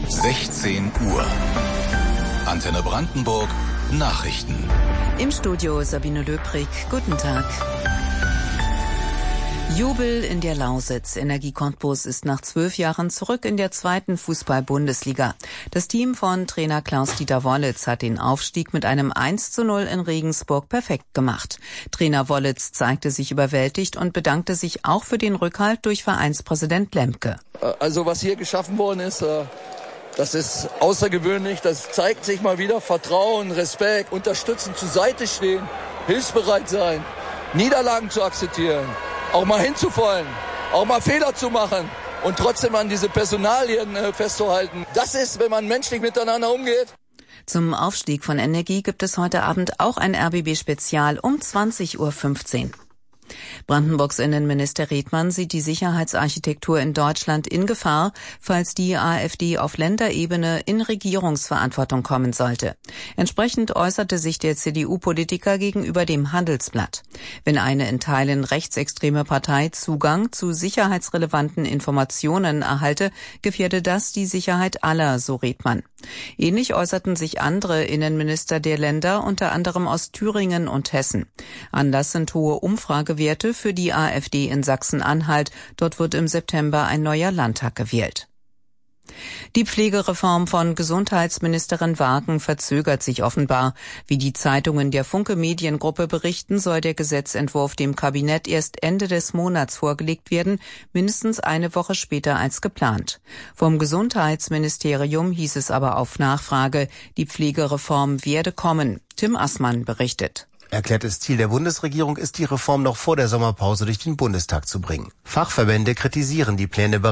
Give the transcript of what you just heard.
16 Uhr. Antenne Brandenburg, Nachrichten. Im Studio Sabine Löbrig. Guten Tag. Jubel in der Lausitz. Energie Cottbus ist nach 12 Jahren zurück in der 2. Fußball-Bundesliga. Das Team von Trainer Klaus-Dieter Wollitz hat den Aufstieg mit einem 1:0 in Regensburg perfekt gemacht. Trainer Wollitz zeigte sich überwältigt und bedankte sich auch für den Rückhalt durch Vereinspräsident Lemke. Also was hier geschaffen worden ist, das ist außergewöhnlich. Das zeigt sich mal wieder Vertrauen, Respekt, unterstützen, zur Seite stehen, hilfsbereit sein, Niederlagen zu akzeptieren. Auch mal hinzufallen, auch mal Fehler zu machen und trotzdem an diese Personalien festzuhalten. Das ist, wenn man menschlich miteinander umgeht. Zum Aufstieg von Energie gibt es heute Abend auch ein RBB-Spezial um 20:15 Uhr. Brandenburgs Innenminister Redmann sieht die Sicherheitsarchitektur in Deutschland in Gefahr, falls die AfD auf Länderebene in Regierungsverantwortung kommen sollte. Entsprechend äußerte sich der CDU-Politiker gegenüber dem Handelsblatt. Wenn eine in Teilen rechtsextreme Partei Zugang zu sicherheitsrelevanten Informationen erhalte, gefährde das die Sicherheit aller, so Redmann. Ähnlich äußerten sich andere Innenminister der Länder, unter anderem aus Thüringen und Hessen. Anlass sind hohe Umfragewerte für die AfD in Sachsen-Anhalt. Dort wird im September ein neuer Landtag gewählt. Die Pflegereform von Gesundheitsministerin Wagen verzögert sich offenbar. Wie die Zeitungen der Funke Mediengruppe berichten, soll der Gesetzentwurf dem Kabinett erst Ende des Monats vorgelegt werden, mindestens eine Woche später als geplant. Vom Gesundheitsministerium hieß es aber auf Nachfrage, die Pflegereform werde kommen. Tim Assmann berichtet. Erklärtes Ziel der Bundesregierung ist, die Reform noch vor der Sommerpause durch den Bundestag zu bringen. Fachverbände kritisieren die Pläne bereits.